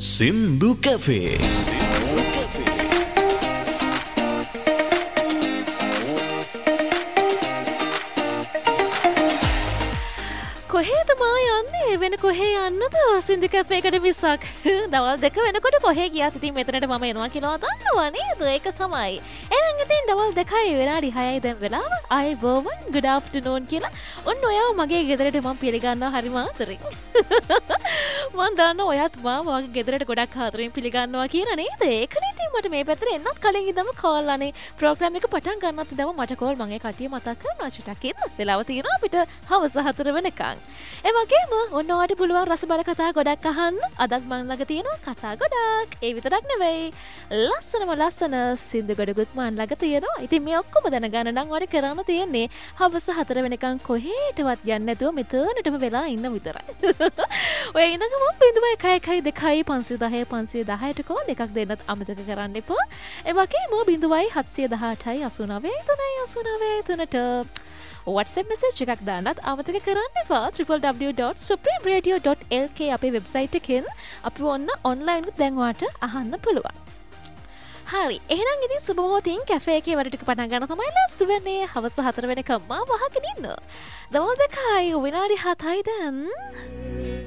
සින්දු කැෆේ. කොහේද මා යන්නේ වෙන කොහේ යන්නද සින්දු කැෆේ එකට මිසක් දවල් දෙක වෙනකොට කොහේ ගියාත් ඉතින් මෙතනට මම එනවා කියලා දන්නවා නේද ඒක තමයි එහෙනම් ඉතින් දවල් 2යි විනාඩි 6යි දැන් වෙලාව ආයිබෝවන් good afternoon කියලා ඔන්න ඔයාව මගේ ගෙදරට මම පිළිගන්නවා හරිම ආදරෙන් මම දන්නවා ඔයත් මගේ ගෙදරට ගොඩක් ආදරෙන් පිළිගන්නවා කියලා නේද ඒකනේ ඉතින් මට මේ පැත්තට එන්නත් කලින් ඉඳන්ම කෝල් අනේ ප්‍රෝග්‍රෑම් එක පටන් ගන්නත් ඉඳන්ම මට කෝල් මගේ කටිය මතක් කරනවා චුට්ටක් ඉන්න වෙලාව තියෙනවා අපිට හවස 4 වෙනකන් ඒ වගේම ඔන්න ඔයාලට පුළුවන් රසබර කතා ගොඩක් අහන්න අදත් මම ළඟ තියෙනවා කතා ගොඩක් ඒ විතරක් නෙවෙයි ලස්සන සින්දු ගොඩකුත් මම ළඟ තියෙනවා ඉතින් මේ ඔක්කොම දැනගන්න නම් ඔයාලට කරන්න තියෙන්නේ හවස 4 වෙනකන් කොහෙටවත් යන්න නැතුව මෙතනටම වෙලා ඉන්න විතරයි ඔය ඉන්නකම 0112 කෝල් එකක් දෙන්නත් අමතක කරන්න එපා ඒ වගේම 0718 89 WhatsApp message එකක් දාන්නත් අමතක කරන්න එපා www.supremeradio.lk අපේ වෙබ්සයිට් එකෙන් අපි ඔන්න ඔන්ලයින් උත් දැන් ඔයාලට අහන්න පුළුවන්. හරි එහෙනම් ඉතින් සුබ මොහොතින් කැෆේ එකේ වැඩ ටික පටන් ගන්න තමයි ලෑස්ති වෙන්නේ හවස 4 වෙනකම් මාව වහගෙන ඉන්න. දවල් 2යි විනාඩි 7යි දැන්